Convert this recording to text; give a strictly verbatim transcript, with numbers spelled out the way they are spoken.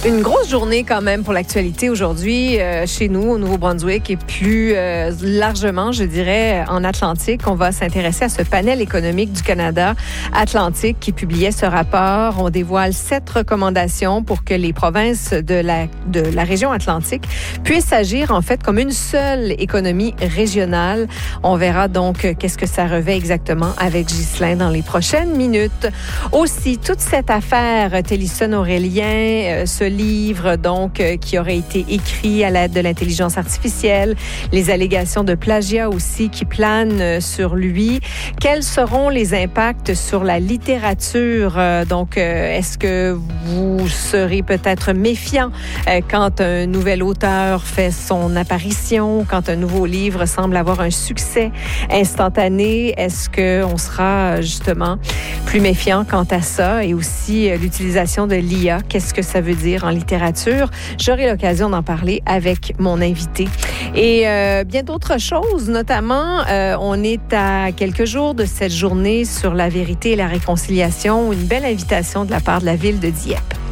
Une grosse journée quand même pour l'actualité aujourd'hui euh, chez nous au Nouveau-Brunswick et plus euh, largement, je dirais, en Atlantique. On va s'intéresser à ce panel économique du Canada Atlantique qui publiait ce rapport. On dévoile sept recommandations pour que les provinces de la, de la région Atlantique puissent agir en fait comme une seule économie régionale. On verra donc qu'est-ce que ça revêt exactement avec Ghislain dans les prochaines minutes. Aussi, toute cette affaire Télésphone-Aurélien, euh, ce livre donc euh, qui aurait été écrit à l'aide de l'intelligence artificielle, les allégations de plagiat aussi qui planent euh, sur lui. Quels seront les impacts sur la littérature? Euh, donc, euh, est-ce que vous serez peut-être méfiant euh, quand un nouvel auteur fait son apparition, quand un nouveau livre semble avoir un succès instantané? Est-ce qu'on sera justement plus méfiant quant à ça? Et aussi euh, l'utilisation de l'I A, qu'est-ce que ça veut dire en littérature? J'aurai l'occasion d'en parler avec mon invité. Et euh, bien d'autres choses, notamment, euh, on est à quelques jours de cette journée sur la vérité et la réconciliation, une belle invitation de la part de la ville de Dieppe.